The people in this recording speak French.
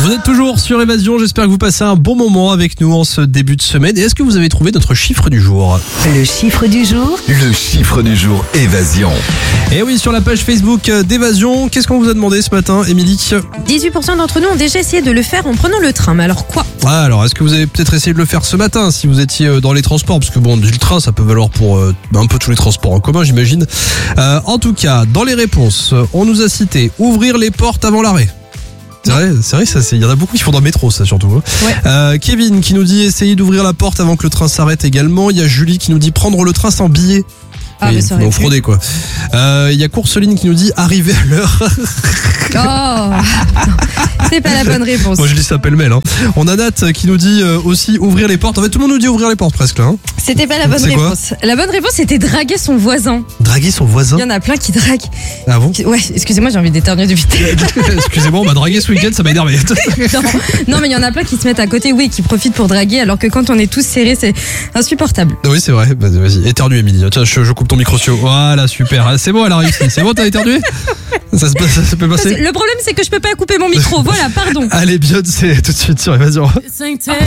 Vous êtes toujours sur Évasion, j'espère que vous passez un bon moment avec nous en ce début de semaine. Et est-ce que vous avez trouvé notre chiffre du jour ? Le chiffre du jour. Le chiffre du jour, Évasion. Et oui, sur la page Facebook d'Évasion, qu'est-ce qu'on vous a demandé ce matin, Émilie ? 18% d'entre nous ont déjà essayé de le faire en prenant le train. Mais alors quoi ? Alors, est-ce que vous avez peut-être essayé de le faire ce matin si vous étiez dans les transports ? Parce que bon, le train, ça peut valoir pour un peu tous les transports en commun, j'imagine. En tout cas, dans les réponses, on nous a cité ouvrir les portes avant l'arrêt. C'est vrai, il y en a beaucoup qui font dans le métro, ça surtout. Ouais. Kevin qui nous dit essayer d'ouvrir la porte avant que le train s'arrête également. Il y a Julie qui nous dit prendre le train sans billet. Ah, mais ça aurait pu. Frauder quoi. Il y a Courseline qui nous dit arriver à l'heure. Oh, c'est pas la bonne réponse. Moi je dis ça pêle-mêle. On a Nat qui nous dit aussi ouvrir les portes. En fait tout le monde nous dit ouvrir les portes presque là. C'était pas la bonne C'est quoi ? réponse. La bonne réponse c'était draguer son voisin. Draguer son voisin. Il y en a plein qui draguent. Ah bon ? Ouais, excusez-moi, j'ai envie d'éternuer depuis. Excusez-moi, on m'a dragué ce week-end, ça m'a énervé. Non, mais il y en a plein qui se mettent à côté, oui, qui profitent pour draguer, alors que quand on est tous serrés, c'est insupportable. Oui c'est vrai, vas-y, éternue Émilie. Tiens, je coupe ton micro. Voilà, super. Ah, c'est bon, elle a réussi. C'est bon, t'as éternué ? Ça peut passer ? Le problème c'est que je peux pas couper mon micro, voilà, pardon. Allez, Beyoncé, tout de suite sur Évasion.